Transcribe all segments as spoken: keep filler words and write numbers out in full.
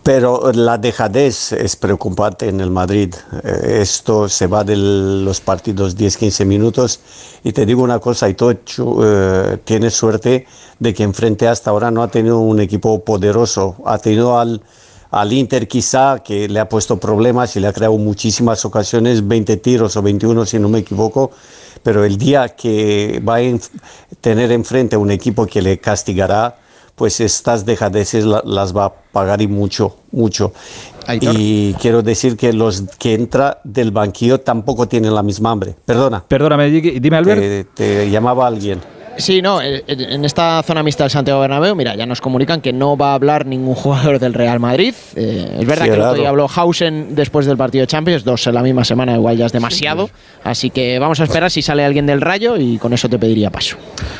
Pero la dejadez es preocupante en el Madrid. Eh, esto se va de los partidos diez quince minutos. Y te digo una cosa, Aitor eh, tiene suerte de que enfrente hasta ahora no ha tenido un equipo poderoso. Ha tenido al, al Inter quizá, que le ha puesto problemas y le ha creado muchísimas ocasiones, veinte tiros o veintiuno si no me equivoco. Pero el día que va a enf- tener enfrente a un equipo que le castigará, pues estas dejadeces la, las va a pagar y mucho, mucho. Aitor. Y quiero decir que los que entra del banquillo tampoco tienen la misma hambre. Perdona. Perdóname, dime, Albert. Te, te llamaba alguien. Sí, no, en esta zona mixta del Santiago Bernabéu, mira, ya nos comunican que no va a hablar ningún jugador del Real Madrid. Eh, es verdad sí, que el otro día habló Hausen después del partido de Champions, dos en la misma semana igual ya es demasiado. Sí, pues. Así que vamos a esperar si sale alguien del Rayo y con eso te pediría paso.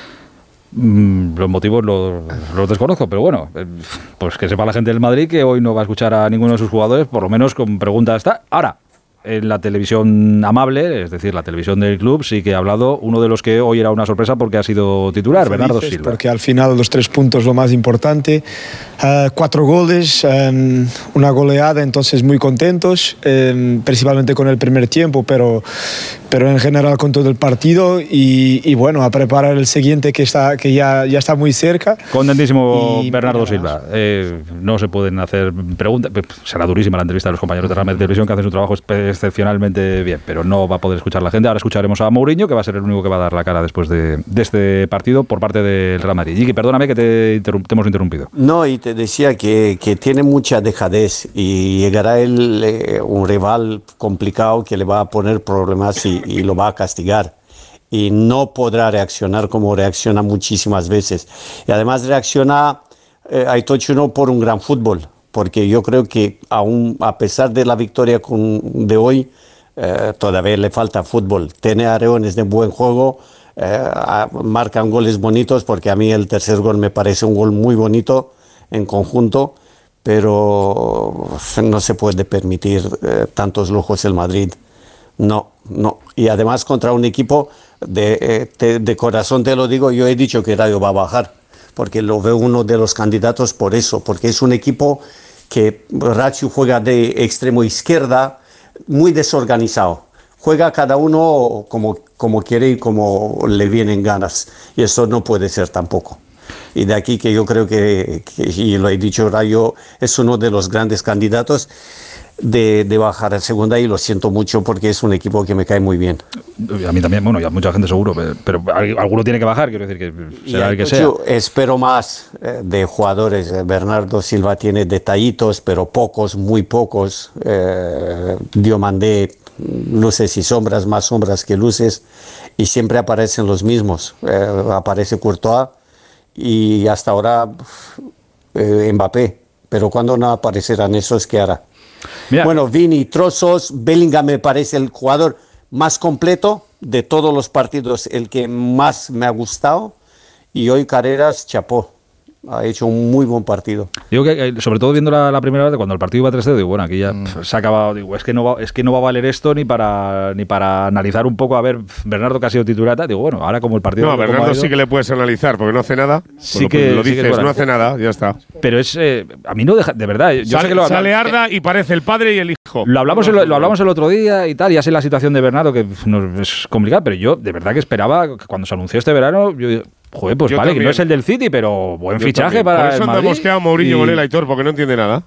Mm, los motivos los, los desconozco, pero bueno, eh, pues que sepa la gente del Madrid que hoy no va a escuchar a ninguno de sus jugadores, por lo menos con preguntas. Está ahora en la televisión amable, es decir, la televisión del club, sí que ha hablado uno de los que hoy era una sorpresa porque ha sido titular, Bernardo Silva. Porque al final los tres puntos lo más importante, uh, cuatro goles, um, una goleada, entonces muy contentos, um, principalmente con el primer tiempo, pero, pero en general con todo el partido y, y bueno, a preparar el siguiente que, está, que ya, ya está muy cerca. Contentísimo y, Bernardo Silva. Eh, no se pueden hacer preguntas, será durísima la entrevista de los compañeros de Real Madrid Televisión que hacen su trabajo excepcionalmente bien, pero no va a poder escuchar la gente. Ahora escucharemos a Mourinho, que va a ser el único que va a dar la cara después de, de este partido por parte del Real Madrid. Yiki, perdóname que te, te hemos interrumpido. No, y te decía que, que tiene mucha dejadez y llegará el, eh, un rival complicado que le va a poner problemas y, y lo va a castigar. Y no podrá reaccionar como reacciona muchísimas veces. Y además reacciona eh, Aitor no por un gran fútbol, porque yo creo que aún a pesar de la victoria con, de hoy, eh, todavía le falta fútbol. Tiene areones de buen juego, eh, marcan goles bonitos, porque a mí el tercer gol me parece un gol muy bonito en conjunto, pero no se puede permitir eh, tantos lujos el Madrid. No, no. Y además contra un equipo, de, eh, de, de corazón te lo digo, yo he dicho que Rayo va a bajar, porque lo veo uno de los candidatos por eso, porque es un equipo que Racho juega de extremo izquierda, muy desorganizado. Juega cada uno como, como quiere y como le vienen ganas. Y eso no puede ser tampoco. Y de aquí que yo creo que, que y lo he dicho, Rayo es uno de los grandes candidatos de, de bajar a segunda, y lo siento mucho porque es un equipo que me cae muy bien. A mí también, bueno, y a mucha gente seguro, pero, pero alguno tiene que bajar, quiero decir que será el que sea. Yo espero más eh, de jugadores. Bernardo Silva tiene detallitos, pero pocos, muy pocos. Eh, Diomandé, luces y sombras, más sombras que luces, y siempre aparecen los mismos. Eh, aparece Courtois y hasta ahora eh, Mbappé, pero cuando no aparecerán esos, ¿qué hará? Mira. Bueno, Vini, trozos. Bellingham me parece el jugador más completo de todos los partidos, el que más me ha gustado, y hoy Carreras chapó. Ha hecho un muy buen partido. Digo que, sobre todo viendo la, la primera vez, cuando el partido iba tres cero, digo, bueno, aquí ya mm. se ha acabado. Digo, es que no va, es que no va a valer esto ni para ni para analizar un poco, a ver, Bernardo que ha sido titular. Digo, bueno, ahora como el partido. No, a Bernardo ido, sí que le puedes analizar, porque no hace nada. Sí que lo, lo dices, sí que es no hace nada, ya está. Pero es. Eh, a mí no deja. De verdad. Yo sale, sé que lo sale Arda y parece el padre y el hijo. Lo hablamos, el, lo hablamos el otro día y tal, ya sé la situación de Bernardo, que no, es complicada, pero yo de verdad que esperaba que cuando se anunció este verano. Yo, Joder, pues yo vale, también. Que no es el del City, pero buen yo fichaje también. Para Por eso el Madrid. andamos quedado Mourinho y... con él, Aitor, porque no entiende nada.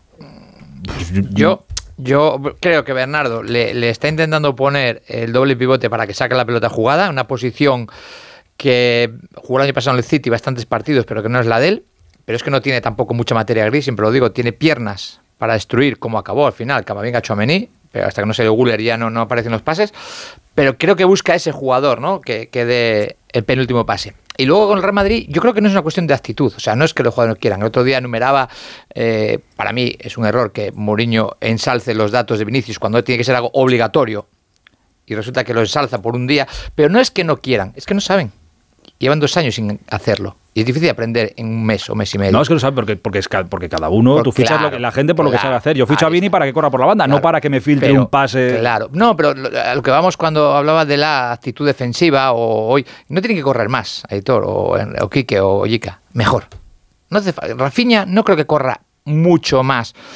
Yo, yo creo que Bernardo le, le está intentando poner el doble pivote para que saque la pelota jugada, una posición que jugó el año pasado en el City bastantes partidos, pero que no es la de él. Pero es que no tiene tampoco mucha materia gris, siempre lo digo, tiene piernas para destruir, como acabó al final Camavinga, Tchouaméni, pero hasta que no se dio Güler ya no, no aparecen los pases. Pero creo que busca ese jugador, ¿no? Que, que dé el penúltimo pase. Y luego con el Real Madrid, yo creo que no es una cuestión de actitud, o sea, no es que los jugadores no quieran. El otro día enumeraba, eh, para mí es un error que Mourinho ensalce los datos de Vinicius cuando tiene que ser algo obligatorio, y resulta que lo ensalza por un día, pero no es que no quieran, es que no saben. Llevan dos años sin hacerlo. Y es difícil aprender en un mes o mes y medio. No, es que lo saben porque, porque, es, porque cada uno, porque tú fichas claro, lo que, la gente por claro, lo que sabe hacer. Yo ficho a Vini está. para que corra por la banda, claro, no para que me filtre pero, un pase. Claro, no, pero a lo que vamos cuando hablaba de la actitud defensiva, o hoy, no tienen que correr más, Aitor, o, o Quique, o Yika, mejor. No hace, Rafinha no creo que corra mucho más